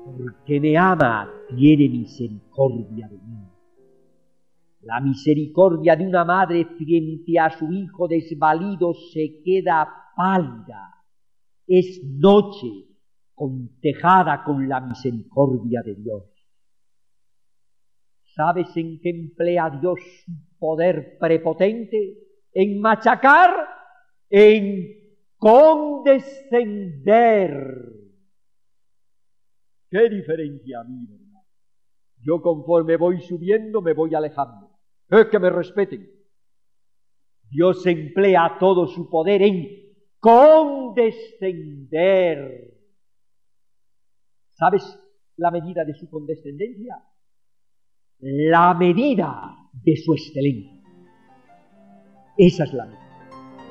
porque me ama, tiene misericordia de mí. La misericordia de una madre frente a su hijo desvalido se queda pálida. Es noche contejada con la misericordia de Dios. ¿Sabes en qué emplea Dios su poder prepotente? En machacar, en condescender. ¡Qué diferencia, mi verdad! Yo conforme voy subiendo me voy alejando. ¡Es que me respeten! Dios emplea todo su poder en condescender. ¿Sabes la medida de su condescendencia? La medida de su excelencia. Esa es la medida.